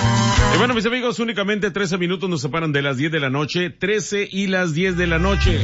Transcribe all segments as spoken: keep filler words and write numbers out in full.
Y bueno, mis amigos, únicamente trece minutos nos separan de las diez de la noche, trece y las diez de la noche.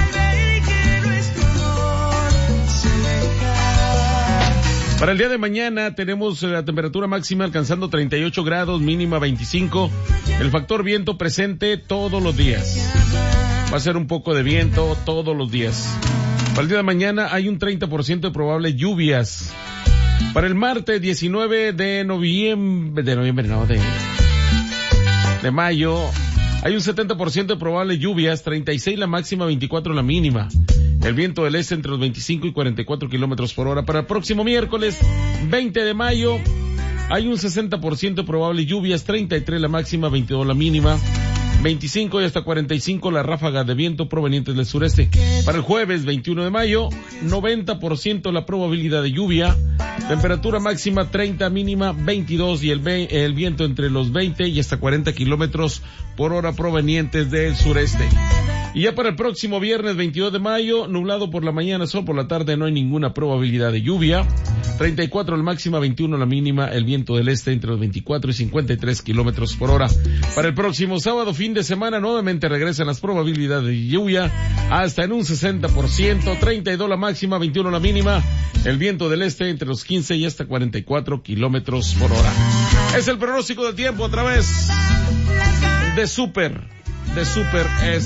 Para el día de mañana tenemos la temperatura máxima alcanzando treinta y ocho grados, mínima veinticinco. El factor viento presente todos los días. Va a ser un poco de viento todos los días. Para el día de mañana hay un treinta por ciento de probables lluvias. Para el martes diecinueve de noviembre, de noviembre no, de, de mayo, hay un setenta por ciento de probables lluvias, treinta y seis la máxima, veinticuatro la mínima. El viento del este entre los veinticinco y cuarenta y cuatro kilómetros por hora. Para el próximo miércoles, veinte de mayo, hay un sesenta por ciento de probables lluvias, treinta y tres la máxima, veintidós la mínima. veinticinco y hasta cuarenta y cinco las ráfagas de viento provenientes del sureste. Para el jueves veintiuno de mayo, noventa por ciento la probabilidad de lluvia, temperatura máxima treinta, mínima veintidós y el, el viento entre los veinte y hasta cuarenta kilómetros por hora provenientes del sureste. Y ya para el próximo viernes veintidós de mayo, nublado por la mañana, sol por la tarde, no hay ninguna probabilidad de lluvia. treinta y cuatro la máxima, veintiuno la mínima, el viento del este entre los veinticuatro y cincuenta y tres kilómetros por hora. Para el próximo sábado, fin de semana, nuevamente regresan las probabilidades de lluvia hasta en un sesenta por ciento, treinta y dos la máxima, veintiuno la mínima, el viento del este entre los quince y hasta cuarenta y cuatro kilómetros por hora. Es el pronóstico del tiempo a través de Super, de Super es